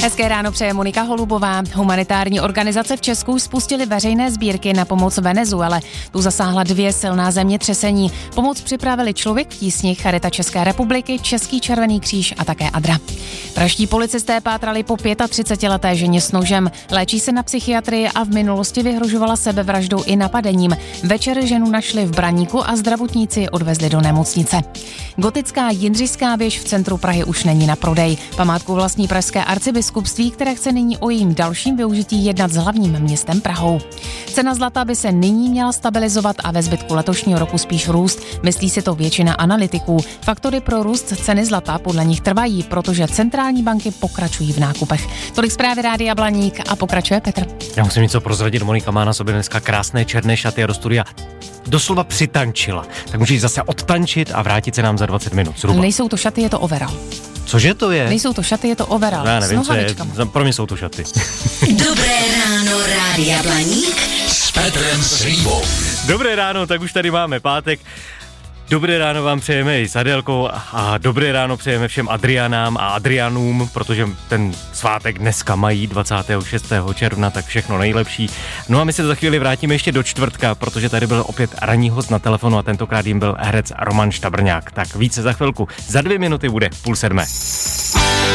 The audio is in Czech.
Hezké ráno přeje Monika Holubová. Humanitární organizace v Česku spustily veřejné sbírky na pomoc Venezuele. Tu zasáhla 2 silná zemětřesení. Pomoc připravili Člověk v tísni, Charita České republiky, Český červený kříž a také Adra. Pražští policisté pátrali po 35leté ženě s nožem. Léčí se na psychiatrii a v minulosti vyhrožovala sebevraždou i napadením. Večer ženu našli v Braníku a zdravotníci ji odvezli do nemocnice. Gotická Jindřišská věž v centru Prahy už není na prodej. Památku vlastní pražské arcibiskupství, které chce nyní o jejím dalším využití jednat s hlavním městem Prahou. Cena zlata by se nyní měla stabilizovat a ve zbytku letošního roku spíš růst. Myslí si to většina analytiků. Faktory pro růst ceny zlata podle nich trvají, protože centrální banky pokračují v nákupech. Tolik zprávy Rádia Blaník a pokračuje Petr. Já musím něco prozradit, Monika má na sobě dneska krásné černé šaty a do studia doslova přitančila. Tak můžeš zase odtančit a vrátit se nám za 20 minut zhruba. Nejsou to šaty, je to overall. Cože to je? Nejsou to šaty, je to overall. Já nevím, co je. Pro mě jsou to šaty. Dobré ráno, Rádia Blaník s Petrem Slívou. Dobré ráno, tak už tady máme pátek. Dobré ráno vám přejeme i s Adélkou a dobré ráno přejeme všem Adrianám a Adrianům, protože ten svátek dneska mají 26. června, tak všechno nejlepší. No a my se za chvíli vrátíme ještě do čtvrtka, protože tady byl opět ranní host na telefonu a tentokrát jim byl herec Roman Štabrňák. Tak více za chvilku. Za 2 minuty bude 6:30.